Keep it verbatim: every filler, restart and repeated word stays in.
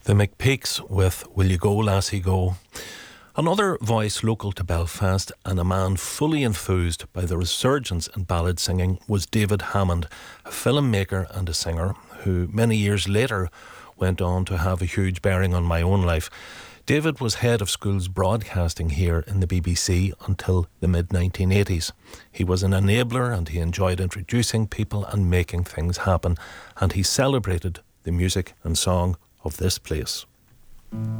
The McPeaks with Will You Go, Lassie Go. Another voice local to Belfast and a man fully enthused by the resurgence in ballad singing was David Hammond, a filmmaker and a singer who many years later went on to have a huge bearing on my own life. David was head of schools broadcasting here in the B B C until the mid nineteen eighties. He was an enabler and he enjoyed introducing people and making things happen, and he celebrated the music and song of this place.